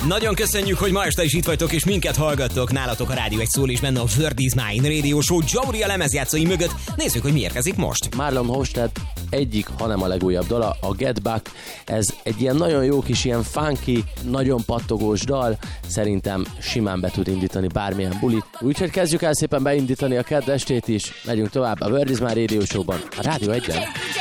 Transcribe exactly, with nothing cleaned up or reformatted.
Nagyon köszönjük, hogy ma este is itt vagytok, és minket hallgattok. Nálatok a Rádió egy szól, és benne a Word is Mine Radio Show Jory a lemezjátszói mögött. Nézzük, hogy mi érkezik most. Marlon Hofstad egyik, hanem a legújabb dala, a Get Back. Ez egy ilyen nagyon jó kis, ilyen funky, nagyon pattogós dal. Szerintem simán be tud indítani bármilyen bulit. Úgyhogy kezdjük el szépen beindítani a kedd estét is. Megyünk tovább a Word is Mine Radio Show-ban, a Rádió egyen.